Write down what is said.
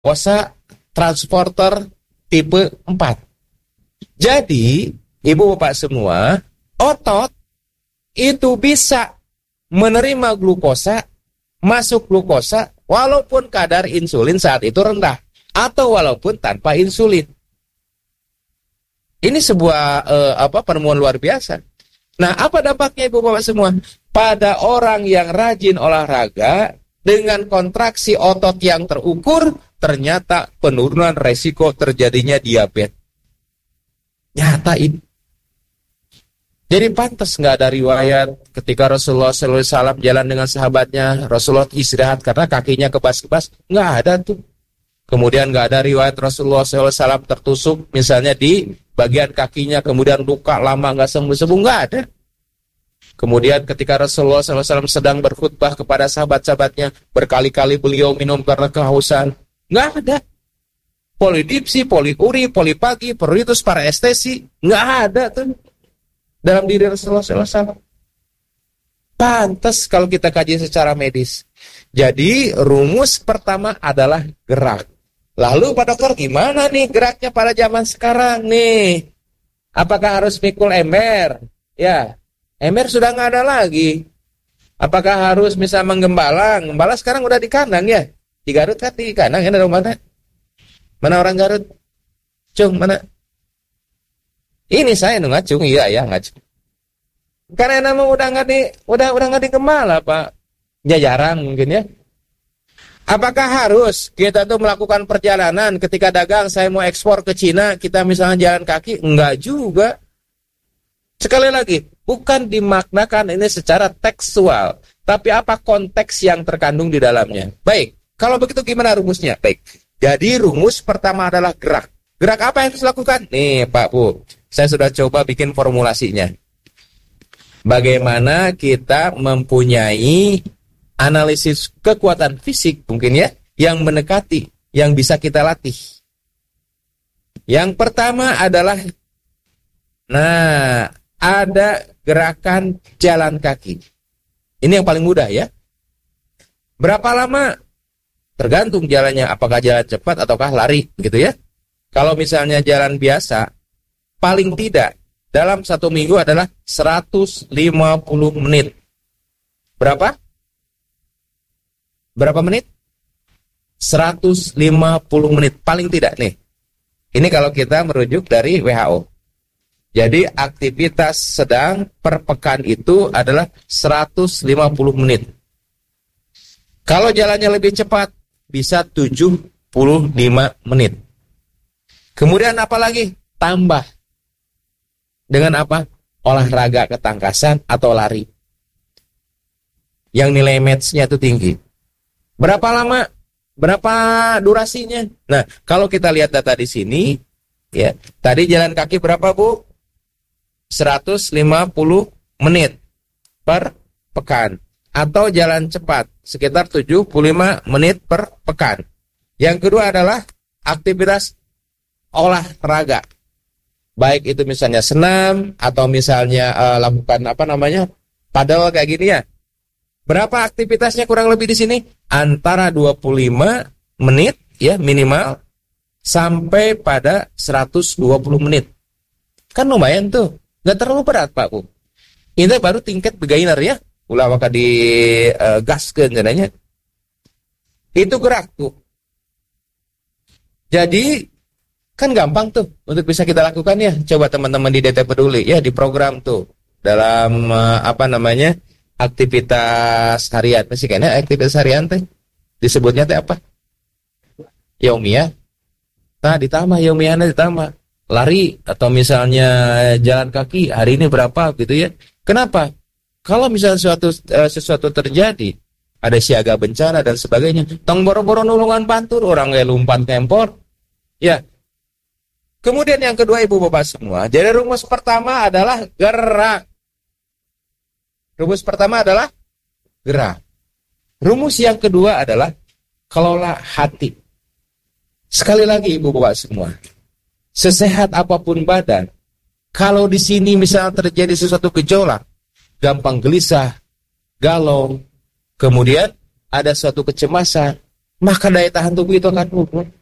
glukosa transporter tipe 4. Jadi, ibu bapak semua, otot itu bisa menerima glukosa, masuk glukosa, walaupun kadar insulin saat itu rendah, atau walaupun tanpa insulin. Ini sebuah penemuan luar biasa. Nah, apa dampaknya ibu bapak semua? Pada orang yang rajin olahraga, dengan kontraksi otot yang terukur, ternyata penurunan resiko terjadinya diabetes. Nyata ini. Jadi pantas nggak ada riwayat ketika Rasulullah SAW jalan dengan sahabatnya, Rasulullah istirahat karena kakinya kebas-kebas. Nggak ada tuh. Kemudian nggak ada riwayat Rasulullah SAW tertusuk misalnya di bagian kakinya, kemudian luka lama nggak sembuh-sembuh, nggak ada. Kemudian ketika Rasulullah SAW sedang berkhutbah kepada sahabat-sahabatnya, berkali-kali beliau minum karena kehausan, nggak ada. Polidipsi, poliuri, polipagi, pruritus, parestesi, nggak ada tuh dalam diri Rasulullah SAW. Pantas kalau kita kaji secara medis. Jadi rumus pertama adalah gerak. Lalu Pak Dokter, gimana nih geraknya pada zaman sekarang nih? Apakah harus pikul ember? Ya, ember sudah nggak ada lagi. Apakah harus misal menggembala? Gembala sekarang udah di kandang ya. Di Garut kan di kandang, ya, dari mana? Mana orang Garut? Cung, mana? Ini saya ngacung, iya ya ngacung. Karena nama udah nggak digembala Pak. Ya jarang mungkin ya. Apakah harus kita tuh melakukan perjalanan ketika dagang, saya mau ekspor ke Cina, kita misalnya jalan kaki? Enggak juga. Sekali lagi, bukan dimaknakan ini secara tekstual, tapi apa konteks yang terkandung di dalamnya. Baik, kalau begitu gimana rumusnya? Baik, jadi rumus pertama adalah gerak. Gerak apa yang harus dilakukan? Nih Pak Bu, saya sudah coba bikin formulasinya. Bagaimana kita mempunyai analisis kekuatan fisik mungkin ya, yang mendekati, yang bisa kita latih. Yang pertama adalah, ada gerakan jalan kaki. Ini yang paling mudah ya. Berapa lama? Tergantung jalannya, apakah jalan cepat ataukah lari, gitu ya. Kalau misalnya jalan biasa, paling tidak dalam 1 minggu adalah 150 menit. Berapa? Berapa menit? 150 menit, paling tidak nih. Ini kalau kita merujuk dari WHO. Jadi aktivitas sedang per pekan itu adalah 150 menit. Kalau jalannya lebih cepat, bisa 75 menit. Kemudian apa lagi? Tambah. Dengan apa? Olahraga ketangkasan atau lari. Yang nilai match-nya itu tinggi. Berapa lama? Berapa durasinya? Nah, kalau kita lihat data di sini, ya, tadi jalan kaki berapa Bu? 150 menit per pekan. Atau jalan cepat, sekitar 75 menit per pekan. Yang kedua adalah aktivitas olahraga. Baik itu misalnya senam, atau misalnya lakukan padel kayak gini ya. Berapa aktivitasnya kurang lebih di sini? Antara 25 menit ya minimal sampai pada 120 menit. Kan lumayan tuh. Nggak terlalu berat Pak Bu. Ini baru tingkat beginner ya. Ulah maka di gaskeun katanya. Itu gerak tuh. Jadi kan gampang tuh untuk bisa kita lakukan ya. Coba teman-teman di DT Peduli ya, di program tuh dalam aktivitas harian. Masih kayaknya aktivitas harian teh disebutnya teh apa? Yaumiyah. Nah, ditambah yaumiyahnya ditambah. Lari atau misalnya jalan kaki hari ini berapa gitu ya. Kenapa? Kalau misalnya sesuatu terjadi, ada siaga bencana dan sebagainya, tong boro-boro nulungan bantur, orang kayak lumpan kempor. Ya. Kemudian yang kedua Ibu Bapak semua, jadi rumus pertama adalah gerak. Rumus pertama adalah gerak. Rumus yang kedua adalah kelola hati. Sekali lagi Ibu Bapak semua, sesehat apapun badan, kalau di sini misalnya terjadi sesuatu gejolak, gampang gelisah, galau, kemudian ada suatu kecemasan, maka daya tahan tubuh itu akan turun.